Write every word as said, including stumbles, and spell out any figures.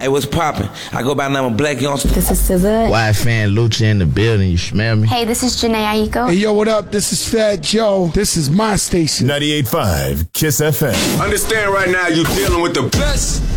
Hey, what's poppin'? I go by the name of Black Youngster. This is S Z A. Wide fan Lucha in the building, you smell me? Hey, this is Janae Aiko. Hey, yo, what up? This is Fat Joe. This is my station. ninety-eight point five Kiss F M. Understand right now you're dealing with the best